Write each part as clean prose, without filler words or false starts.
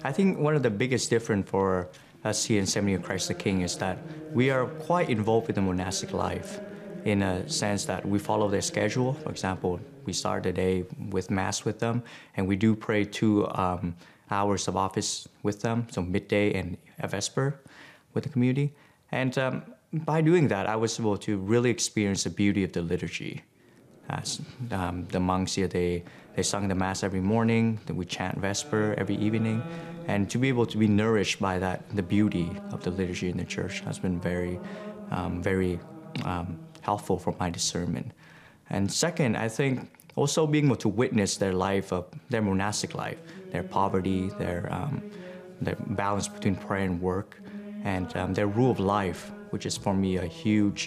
I think one of the biggest difference for us here in Seminary of Christ the King is that we are quite involved with the monastic life in a sense that we follow their schedule. For example, we start the day with Mass with them, and we do pray 2 hours of office with them, so midday and Vesper with the community. And by doing that, I was able to really experience the beauty of the liturgy. As the monks here, they sung the Mass every morning, then we chant Vesper every evening, and to be able to be nourished by that, the beauty of the liturgy in the church has been very helpful for my discernment. And second, I think also being able to witness their life, their monastic life, their poverty, their balance between prayer and work, and their rule of life, which is for me a huge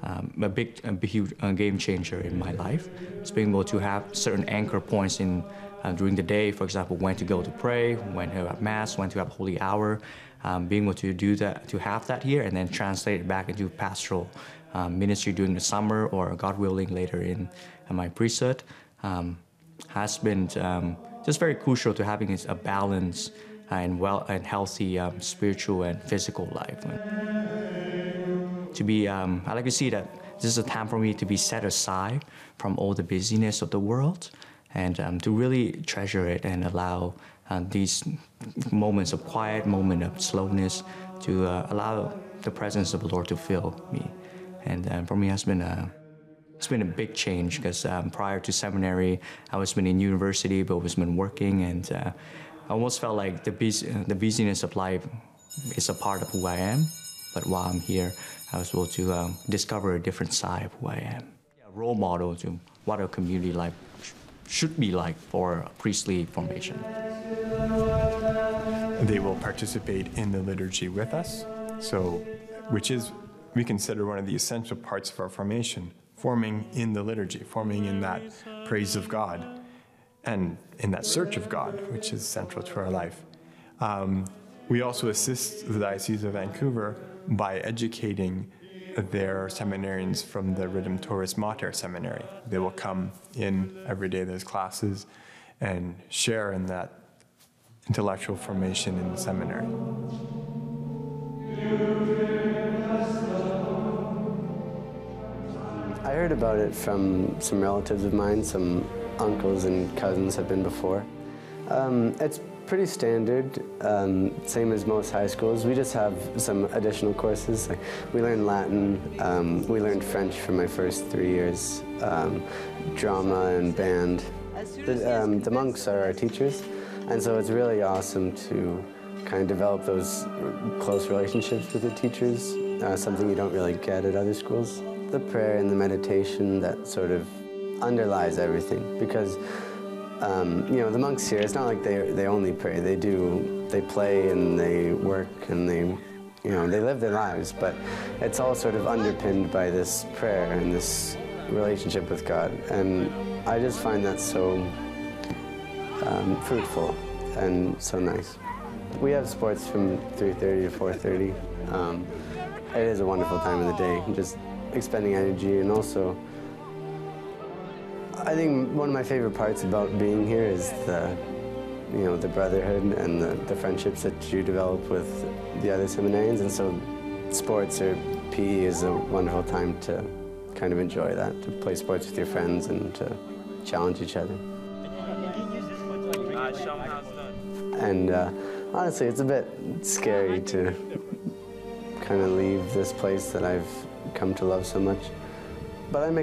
game changer in my life. It's being able to have certain anchor points in during the day, for example, when to go to pray, when to have Mass, when to have Holy Hour, being able to do that, to have that here, and then translate it back into pastoral ministry during the summer, or God willing later in my priesthood, has been just very crucial to having a balance and healthy spiritual and physical life. To be, I like to see that this is a time for me to be set aside from all the busyness of the world, and to really treasure it and allow these moments of quiet, moment of slowness, to allow the presence of the Lord to fill me. And for me, it's been a big change, because prior to seminary, I was been in university, but was been working, and I almost felt like the busyness of life is a part of who I am. But while I'm here, I was able to discover a different side of who I am. A role model to what a community life should be like for a priestly formation. They will participate in the liturgy with us, which is, we consider, one of the essential parts of our formation, forming in the liturgy, forming in that praise of God, and in that search of God, which is central to our life. We also assist the Diocese of Vancouver by educating their seminarians from the Redemptoris Mater Seminary. They will come in every day, there's classes, and share in that intellectual formation in the seminary. I heard about it from some relatives of mine. Some uncles and cousins have been before. It's pretty standard, same as most high schools. We just have some additional courses. Like, we learned Latin, we learned French for my first 3 years, drama and band. The monks are our teachers, and so it's really awesome to kind of develop those close relationships with the teachers, something you don't really get at other schools. The prayer and the meditation that sort of underlies everything, because you know, the monks here, it's not like they only pray. They play and they work and they live their lives, but it's all sort of underpinned by this prayer and this relationship with God. And I just find that so fruitful and so nice. We have sports from 3:30 to 4:30. It is a wonderful time of the day, just expending energy, and also I think one of my favorite parts about being here is the brotherhood and the friendships that you develop with the other seminarians, and so sports or PE is a wonderful time to kind of enjoy that, to play sports with your friends and to challenge each other. And honestly, it's a bit scary to kind of leave this place that I've come to love so much, but I make